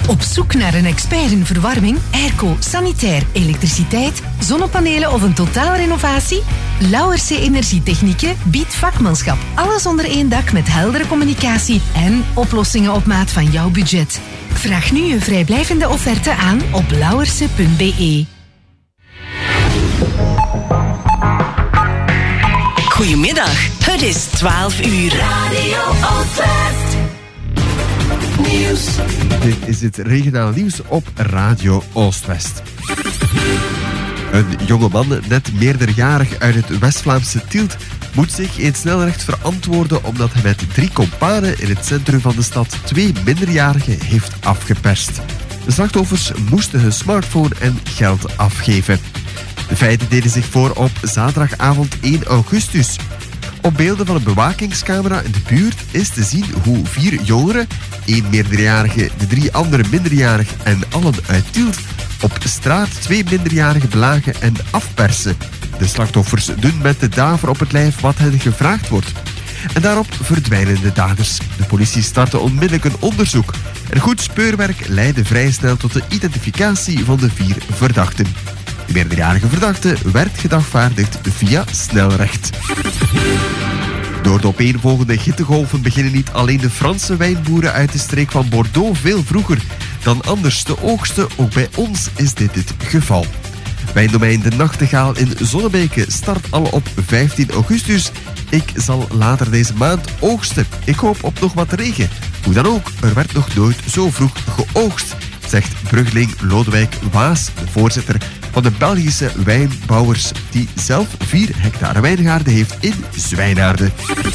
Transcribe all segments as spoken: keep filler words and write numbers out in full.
Op zoek naar een expert in verwarming, airco, sanitair, elektriciteit, zonnepanelen of een totaalrenovatie? Lauwerse Energietechnieken biedt vakmanschap. Alles onder één dak met heldere communicatie en oplossingen op maat van jouw budget. Vraag nu een vrijblijvende offerte aan op lauwerse punt b e. Goedemiddag, het is twaalf uur. Radio Oostwest. Nieuws. Dit is het regionaal nieuws op Radio Oostwest. Een jongeman, net meerderjarig uit het West-Vlaamse Tielt, moet zich in snelrecht verantwoorden omdat hij met drie kompanen in het centrum van de stad twee minderjarigen heeft afgeperst. De slachtoffers moesten hun smartphone en geld afgeven. De feiten deden zich voor op zaterdagavond één augustus. Op beelden van een bewakingscamera in de buurt is te zien hoe vier jongeren, één meerderjarige, de drie andere minderjarigen en allen uit Tielt, op straat twee minderjarigen belagen en afpersen. De slachtoffers doen met de daver op het lijf wat hen gevraagd wordt. En daarop verdwijnen de daders. De politie startte onmiddellijk een onderzoek. En goed speurwerk leidde vrij snel tot de identificatie van de vier verdachten. De meerderjarige verdachte werd gedagvaardigd via snelrecht. Door de opeenvolgende hittegolven beginnen niet alleen de Franse wijnboeren uit de streek van Bordeaux veel vroeger dan anders te oogsten. Ook bij ons is dit het geval. Wijndomein De Nachtegaal in Zonnebeke start al op vijftien augustus. Ik zal later deze maand oogsten. Ik hoop op nog wat regen. Hoe dan ook, er werd nog nooit zo vroeg geoogst, zegt bruggeling Lodewijk Waas, de voorzitter van de Belgische wijnbouwers, die zelf vier hectare wijngaarden heeft in Zwijnaarden.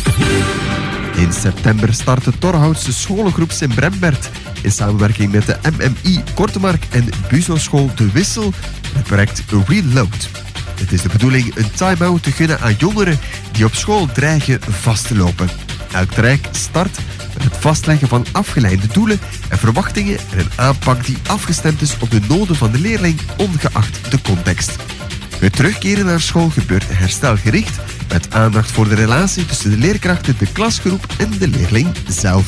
In september start de Torhoutse scholengroep Sint-Brembert in samenwerking met de M M I Kortemark en Buzo-school De Wissel het project Reload. Het is de bedoeling een time-out te gunnen aan jongeren die op school dreigen vast te lopen. Elk traject start met het vastleggen van afgeleide doelen en verwachtingen en een aanpak die afgestemd is op de noden van de leerling, ongeacht de context. Het terugkeren naar school gebeurt herstelgericht, met aandacht voor de relatie tussen de leerkrachten, de klasgroep en de leerling zelf.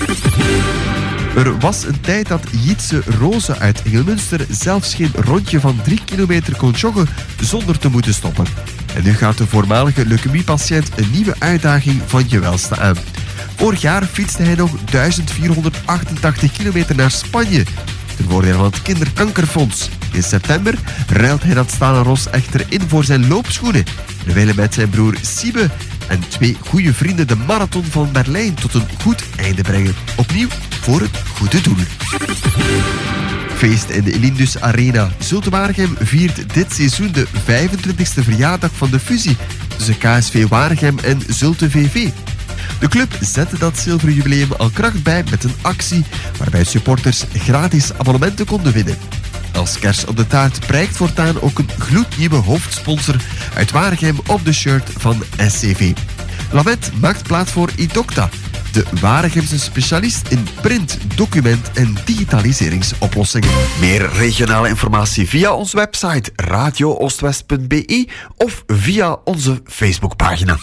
Er was een tijd dat Jitse Roze uit Engelmunster zelfs geen rondje van drie kilometer kon joggen zonder te moeten stoppen. En nu gaat de voormalige leukemiepatiënt een nieuwe uitdaging van je welste aan. Vorig jaar fietste hij nog duizend vierhonderdachtentachtig kilometer naar Spanje ten voordele van het Kinderkankerfonds. In september ruilt hij dat stalen ros echter in voor zijn loopschoenen en wil hij met zijn broer Siebe en twee goede vrienden de marathon van Berlijn tot een goed einde brengen. Opnieuw voor het goede doel. Feest in de Lindus Arena. Zulte Waregem viert dit seizoen de vijfentwintigste verjaardag van de fusie tussen K S V Waregem en Zulte V V. De club zette dat zilveren jubileum al kracht bij met een actie waarbij supporters gratis abonnementen konden winnen. Als kers op de taart prijkt voortaan ook een gloednieuwe hoofdsponsor uit Waregem op de shirt van S C V. Lamet maakt plaats voor Idocta, de Waregemse specialist in print, document en digitaliseringsoplossingen. Meer regionale informatie via onze website radio oostwest punt b e of via onze Facebookpagina.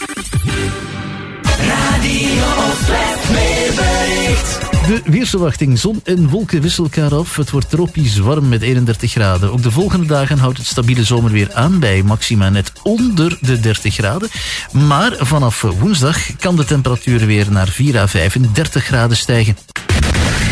Radio Oostwest weerbericht. De weersverwachting. Zon en wolken wisselen elkaar af. Het wordt tropisch warm met eenendertig graden. Ook de volgende dagen houdt het stabiele zomerweer aan bij maxima net onder de dertig graden. Maar vanaf woensdag kan de temperatuur weer naar vier à vijfendertig graden stijgen.